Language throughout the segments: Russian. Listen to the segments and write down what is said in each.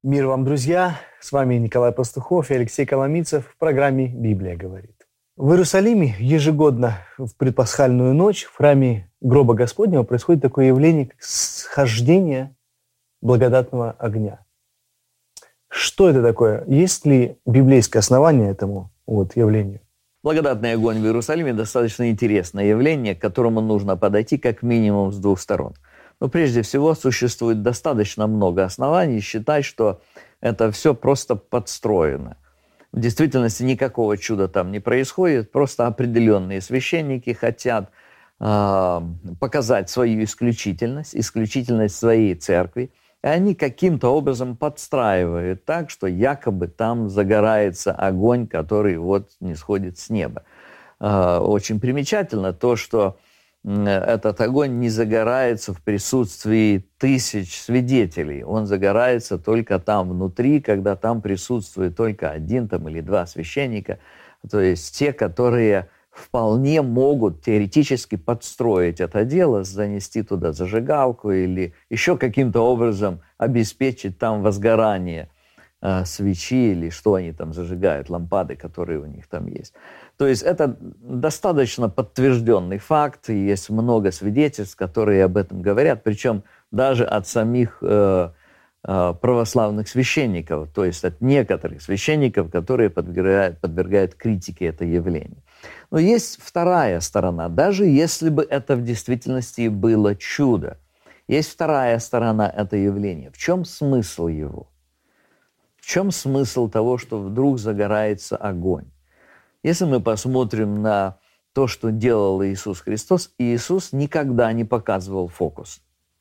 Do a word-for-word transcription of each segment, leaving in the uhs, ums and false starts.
Мир вам, друзья! С вами Николай Пастухов и Алексей Коломийцев в программе «Библия говорит». В Иерусалиме ежегодно в предпасхальную ночь в храме гроба Господнего происходит такое явление, как схождение благодатного огня. Что это такое? Есть ли библейское основание этому вот явлению? Благодатный огонь в Иерусалиме достаточно интересное явление, к которому нужно подойти как минимум с двух сторон. Но прежде всего существует достаточно много оснований считать, что это все просто подстроено. В действительности никакого чуда там не происходит, просто определенные священники хотят э, показать свою исключительность, исключительность своей церкви, и они каким-то образом подстраивают так, что якобы там загорается огонь, который вот нисходит с неба. Э, очень примечательно то, что этот огонь не загорается в присутствии тысяч свидетелей. Он загорается только там внутри, когда там присутствует только один там, или два священника. То есть те, которые вполне могут теоретически подстроить это дело, занести туда зажигалку или еще каким-то образом обеспечить там возгорание э, свечи или что они там зажигают, лампады, которые у них там есть. То есть это достаточно подтвержденный факт, и есть много свидетельств, которые об этом говорят, причем даже от самих э, э, православных священников, то есть от некоторых священников, которые подвергают, подвергают критике это явление. Но есть вторая сторона, даже если бы это в действительности было чудо, есть вторая сторона этого явления. В чем смысл его? В чем смысл того, что вдруг загорается огонь? Если мы посмотрим на то, что делал Иисус Христос, Иисус никогда не показывал фокус.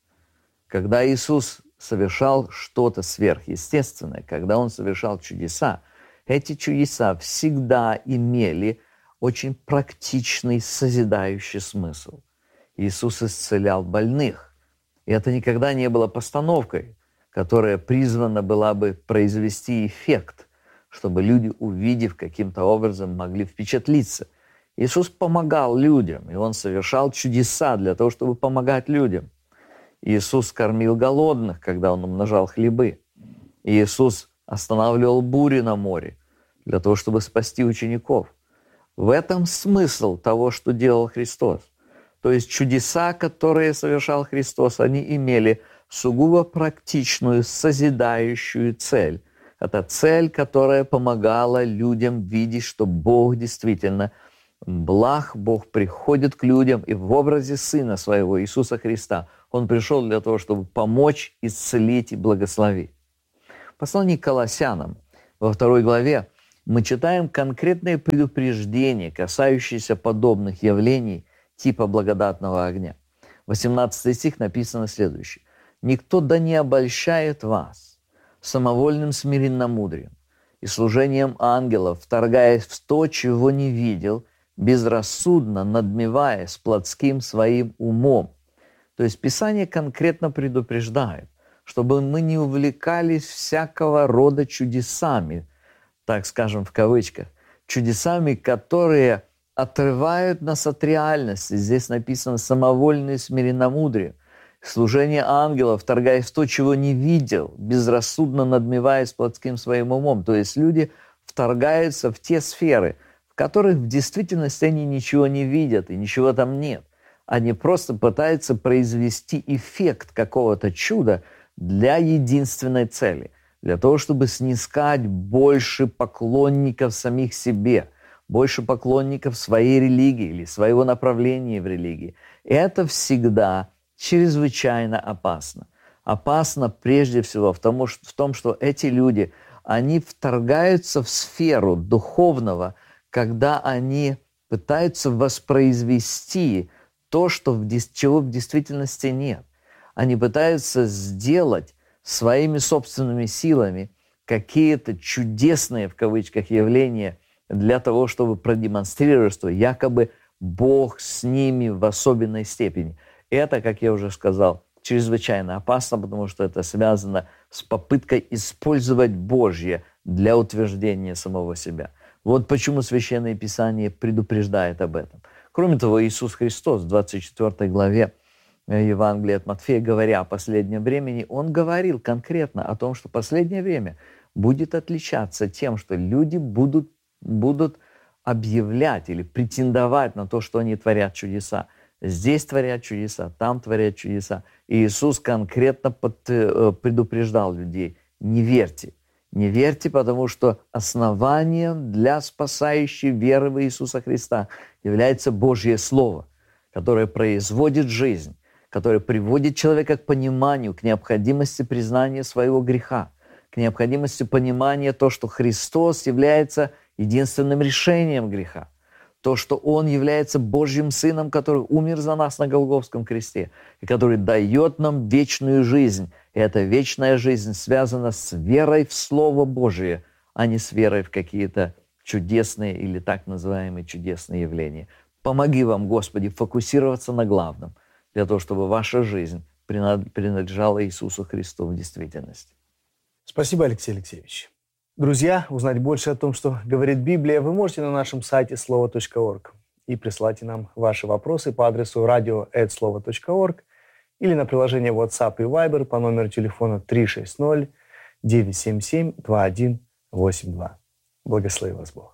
Когда Иисус совершал что-то сверхъестественное, когда Он совершал чудеса, эти чудеса всегда имели очень практичный, созидающий смысл. Иисус исцелял больных, и это никогда не было постановкой, которая призвана была бы произвести эффект, чтобы люди, увидев каким-то образом, могли впечатлиться. Иисус помогал людям, и Он совершал чудеса для того, чтобы помогать людям. Иисус кормил голодных, когда Он умножал хлебы. Иисус останавливал бури на море для того, чтобы спасти учеников. В этом смысл того, что делал Христос. То есть чудеса, которые совершал Христос, они имели сугубо практичную, созидающую цель. Это цель, которая помогала людям видеть, что Бог действительно благ, Бог приходит к людям, и в образе Сына Своего, Иисуса Христа, Он пришел для того, чтобы помочь, исцелить и благословить. В послании к Колоссянам во второй главе мы читаем конкретные предупреждения, касающиеся подобных явлений типа благодатного огня. восемнадцатый стих написано следующее. «Никто да не обольщает вас самовольным смиренномудрием и служением ангелов, вторгаясь в то, чего не видел, безрассудно надмеваясь плотским своим умом». То есть Писание конкретно предупреждает, чтобы мы не увлекались всякого рода чудесами, так скажем в кавычках, чудесами, которые отрывают нас от реальности. Здесь написано «самовольное смиренномудрие». Служение ангелов, вторгаясь в то, чего не видел, безрассудно надмеваясь плотским своим умом. То есть люди вторгаются в те сферы, в которых в действительности они ничего не видят и ничего там нет. Они просто пытаются произвести эффект какого-то чуда для единственной цели, для того, чтобы снискать больше поклонников самих себе, больше поклонников своей религии или своего направления в религии. Это всегда чрезвычайно опасно. Опасно прежде всего в том, в том, что эти люди, они вторгаются в сферу духовного, когда они пытаются воспроизвести то, что в, чего в действительности нет. Они пытаются сделать своими собственными силами какие-то чудесные, в кавычках, явления для того, чтобы продемонстрировать, что якобы Бог с ними в особенной степени. Это, как я уже сказал, чрезвычайно опасно, потому что это связано с попыткой использовать Божье для утверждения самого себя. Вот почему Священное Писание предупреждает об этом. Кроме того, Иисус Христос в двадцать четвёртой главе Евангелия от Матфея, говоря о последнем времени, он говорил конкретно о том, что последнее время будет отличаться тем, что люди будут, будут объявлять или претендовать на то, что они творят чудеса. Здесь творят чудеса, там творят чудеса. И Иисус конкретно под, предупреждал людей: не верьте. Не верьте, потому что основанием для спасающей веры в Иисуса Христа является Божье Слово, которое производит жизнь, которое приводит человека к пониманию, к необходимости признания своего греха, к необходимости понимания того, что Христос является единственным решением греха, то, что Он является Божьим Сыном, который умер за нас на Голгофском кресте и который дает нам вечную жизнь. И эта вечная жизнь связана с верой в Слово Божие, а не с верой в какие-то чудесные или так называемые чудесные явления. Помоги вам, Господи, фокусироваться на главном, для того, чтобы ваша жизнь принадлежала Иисусу Христу в действительности. Спасибо, Алексей Алексеевич. Друзья, узнать больше о том, что говорит Библия, вы можете на нашем сайте слово точка орг и присылайте нам ваши вопросы по адресу радио эт слово точка орг или на приложение WhatsApp и Viber по номеру телефона три шесть ноль девять семь семь два один восемь два. Благослови вас Бог.